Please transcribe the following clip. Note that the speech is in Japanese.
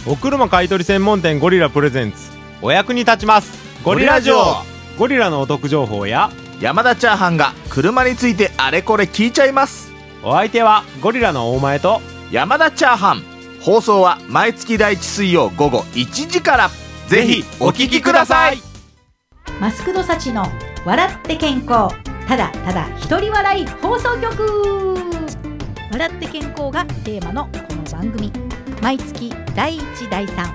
お車買取専門店ゴリラプレゼンツ、お役に立ちますゴリラジオ。ゴリラのお得情報や山田チャーハンが車についてあれこれ聞いちゃいます。 お相手はゴリラの大前と山田チャーハン。放送は毎月第1水曜午後1時から。ぜひお聞きください。 マスクドサチの笑って健康、ただただ一人笑い放送局。笑って健康がテーマのこの番組、毎月第1第3